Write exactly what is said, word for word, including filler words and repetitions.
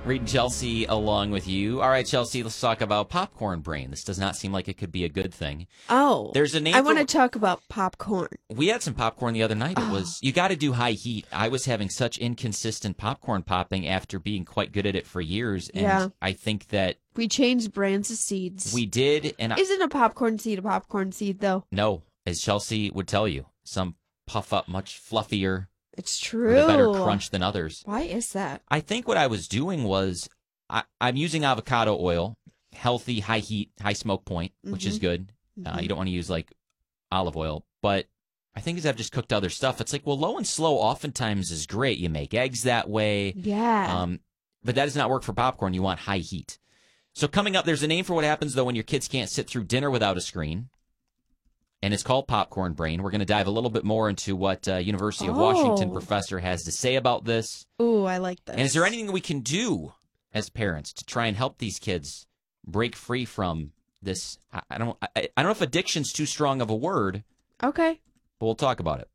Reading Chelsea along with you. All right, Chelsea, let's talk about popcorn brain. This does not seem like it could be a good thing. Oh. There's a name I for- want to talk about popcorn. We had some popcorn the other night. It was, you got to do high heat. I was having such inconsistent popcorn popping after being quite good at it for years. And Yeah. I think that We changed brands of seeds. we did. And I, Isn't a popcorn seed a popcorn seed, though? no, as Chelsea would tell you, some puff up much fluffier, It's with true. a better crunch than others. Why is that? I think what I was doing was I, I'm using avocado oil, healthy, high heat, high smoke point, which is Mhm. good. Uh, Mhm. you don't want to use like olive oil, but I think as I've just cooked other stuff, it's like, well, low and slow oftentimes is great. You make eggs that way. Yeah. Um, but that does not work for popcorn. You want high heat. So coming up, there's a name for what happens, though, when your kids can't sit through dinner without a screen. And it's called popcorn brain. We're going to dive a little bit more into what uh, University of Washington Oh. professor has to say about this. Ooh, I like this. And is there anything we can do as parents to try and help these kids break free from this? I, I don't. I, I don't know if addiction's too strong of a word, Okay. but we'll talk about it.